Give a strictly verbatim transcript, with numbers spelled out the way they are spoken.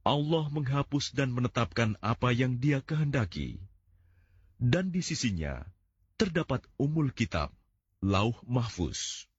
Allah menghapus dan menetapkan apa yang Dia kehendaki. Dan di sisinya terdapat Ummul Kitab, Lauh Mahfuz.